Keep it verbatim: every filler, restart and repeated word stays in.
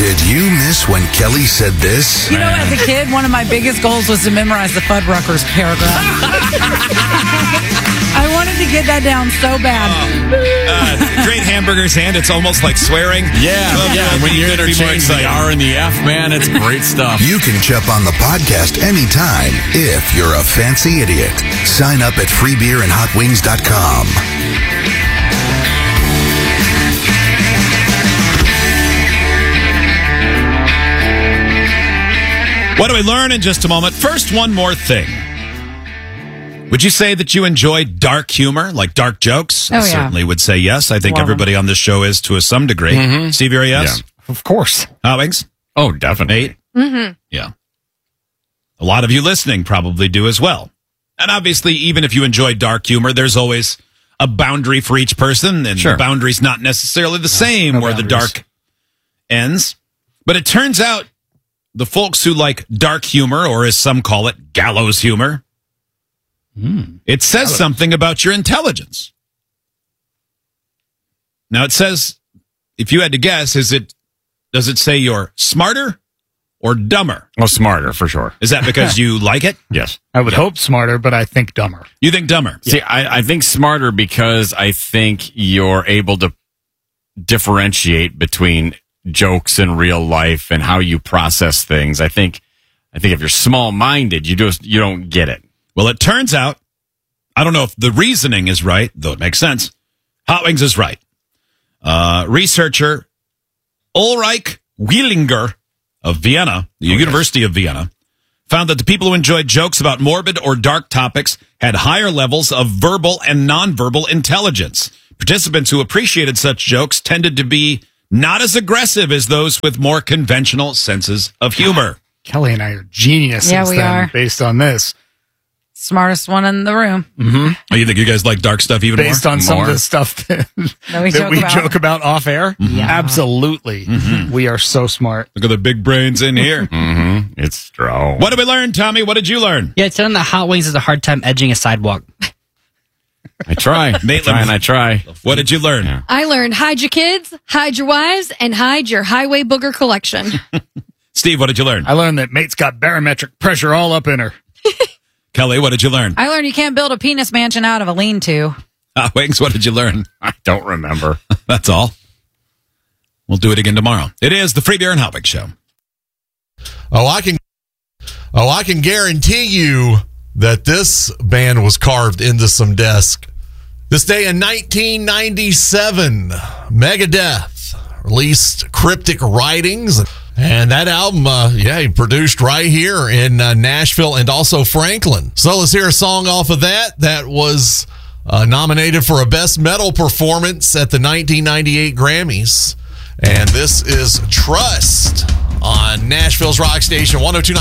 Did you miss when Kelly said this? You know, as a kid, one of my biggest goals was to memorize the Fuddruckers paragraph. I wanted to get that down so bad. Uh, great hamburger's hand. It's almost like swearing. Yeah, Well, yeah. you When you could be more interchange the excited. R and the F, man, it's great stuff. You can jump on the podcast anytime if you're a fancy idiot. Sign up at free beer and hot wings dot com. What do we learn in just a moment? First, one more thing. Would you say that you enjoy dark humor, like dark jokes? Oh, I yeah. certainly would say yes. I think Love 'em. everybody on this show is to some degree. Mm-hmm. Steve, you're a yes? Yeah, of course. Hot Wings? Oh, definitely. Nate? Mm-hmm. Yeah. A lot of you listening probably do as well. And obviously, even if you enjoy dark humor, there's always a boundary for each person, and Sure. the boundary's not necessarily the same no where the boundaries. dark ends. But it turns out the folks who like dark humor, or as some call it, gallows humor, it says something about your intelligence. Now, it says, if you had to guess, is it does it say you're smarter or dumber? Well, smarter, for sure. Is that because you like it? Yes. I would hope smarter, but I think dumber. You think dumber? See, I, I think smarter because I think you're able to differentiate between jokes in real life and how you process things. I think, I think if you're small-minded, you just you don't get it. Well, it turns out, I don't know if the reasoning is right, though it makes sense. Hot Wings is right. Uh, researcher Ulrich Wielinger of Vienna, the University of Vienna, found that the people who enjoyed jokes about morbid or dark topics had higher levels of verbal and nonverbal intelligence. Participants who appreciated such jokes tended to be not as aggressive as those with more conventional senses of humor. Kelly and I are geniuses Yeah, we then, are. based on this. Smartest one in the room. Oh, you think you guys like dark stuff even Based more? on some More. of the stuff that, That we that joke we about. joke about off air. Yeah. Absolutely. We are so smart. Look at the big brains in here. Mm-hmm. It's strong. What did we learn, Tommy? What did you learn? Yeah, telling the Hot Wings is a hard time edging a sidewalk. I try. I Maitland. try and I try. What did you learn? Yeah. I learned hide your kids, hide your wives, and hide your highway booger collection. Steve, what did you learn? I learned that Mate's got barometric pressure all up in her. Kelly, what did you learn? I learned you can't build a penis mansion out of a lean-to. Hot Wings, what did you learn? I don't remember. That's all. We'll do it again tomorrow. It is the Free Beer and Hot Wings Show. Oh, I can Oh, I can guarantee you that this band was carved into some desk. This day in nineteen ninety-seven, Megadeth released Cryptic Writings, and that album, uh, yeah, he produced right here in uh, Nashville and also Franklin. So let's hear a song off of that that was uh, nominated for a Best Metal Performance at the nineteen ninety-eight Grammys. And this is Trust on Nashville's Rock Station one oh two point nine.